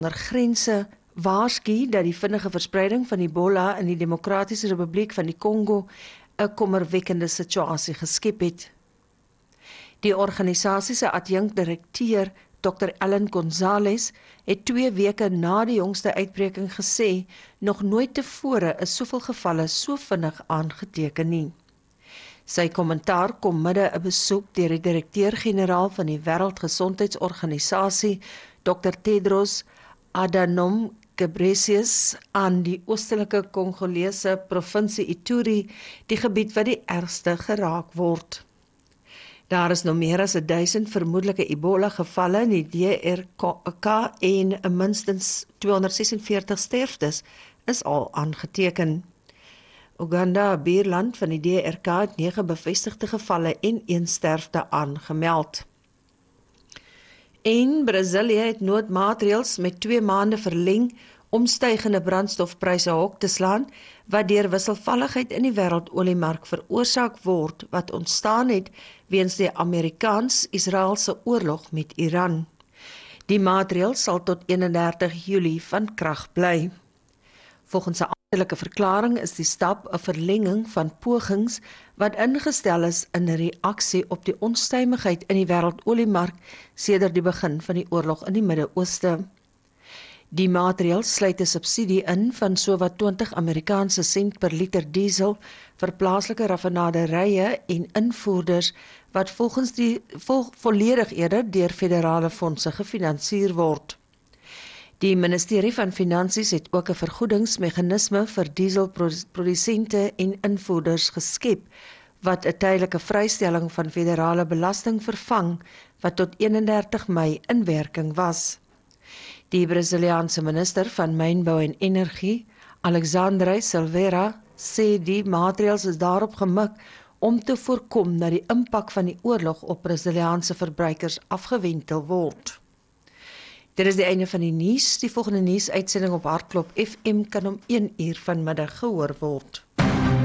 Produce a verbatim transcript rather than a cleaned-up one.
onder grense waarsku dat die vinnige verspreiding van Ebola in die Demokratiese Republiek van die Kongo 'n kommerwekkende situasie geskep het. Die organisasie se adjunkt-direkteur, dokter Ellen Gonzalez, het twee weke na die jongste uitbreking gesê, nog nooit tevore is soveel gevalle so vinnig aangeteken nie. Sy kommentaar kom midde 'n besoek deur die direkteur-generaal van die Wêreldgesondheidsorganisasie, dokter Tedros Adhanom Ghebreyesus, aan die oostelike Kongolese provinsie Ituri, die gebied wat die ergste geraak word. Daar is nou meer as duisend vermoedelike Ebola-gevalle in die D R K en minstens tweehonderdsesenveertig sterftes is al aangeteken. Uganda, 'n buurland van die D R K, het nege bevestigde gevalle en een sterfte aangemeld. En Brasilië het noodmaatreëls met twee maande verleng om stygende brandstofpryse hok te slaan, wat deur wisselvalligheid in die wêreldoliemark veroorsaak word, wat ontstaan het weens die Amerikaans-Israeliese oorlog met Iran. Die maatreël sal tot eenendertig Julie van krag bly. Volgens 'n amptelike verklaring is die stap 'n verlenging van pogings wat ingestel is in reaksie op die onstuimigheid in die wêreldoliemark sedert die begin van die oorlog in die Midde-Ooste. Die maatreël sluit 'n subsidie in van sowat twintig Amerikaanse sent per liter diesel vir plaaslike raffinaderye en invoerders wat volgens die vol, volledig eerder deur federale fondse gefinansier word. Die ministerie van Finansies het ook 'n vergoedingsmeganisme vir dieselprodusente en invoerders geskep, wat 'n tydelike vrystelling van federale belasting vervang, wat tot eenendertig Mei in werking was. Die Brasiliaanse minister van Mynbou en Energie, Alexandre Silveira, sê die maatreëls is daarop gemik om te voorkom dat die impak van die oorlog op Brasiliaanse verbruikers afgewentel word. Dit is die einde van die nuus. Die volgende nuusuitsending op Hartklop F M kan om een uur vanmiddag gehoor word.